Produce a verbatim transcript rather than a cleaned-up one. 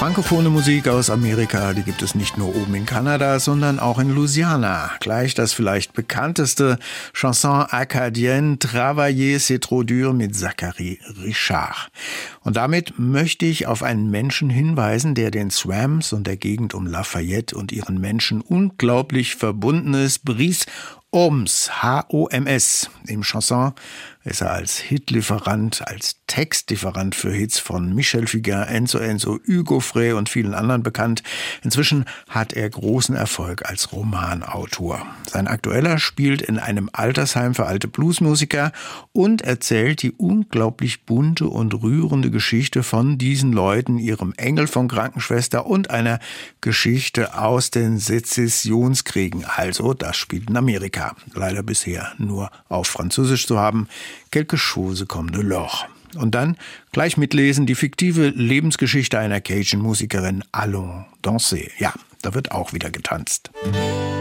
Frankophone Musik aus Amerika, die gibt es nicht nur oben in Kanada, sondern auch in Louisiana. Gleich das vielleicht bekannteste Chanson acadienne Travailler c'est trop dur mit Zachary Richard. Und damit möchte ich auf einen Menschen hinweisen, der den Swams und der Gegend um Lafayette und ihren Menschen unglaublich verbunden ist. Brice Homs, H O M S. Im Chanson ist er als Hitlieferant, als Textlieferant für Hits von Michel Fugain, Enzo Enzo, Hugo Frey und vielen anderen bekannt. Inzwischen hat er großen Erfolg als Romanautor. Sein aktueller spielt in einem Altersheim für alte Bluesmusiker und erzählt die unglaublich bunte und rührende Geschichte von diesen Leuten, ihrem Engel von Krankenschwester und einer Geschichte aus den Sezessionskriegen. Also, das spielt in Amerika. Leider bisher nur auf Französisch zu haben. Quelque chose comme de l'or. Und dann gleich mitlesen die fiktive Lebensgeschichte einer Cajun-Musikerin, Allons danser. Ja, da wird auch wieder getanzt.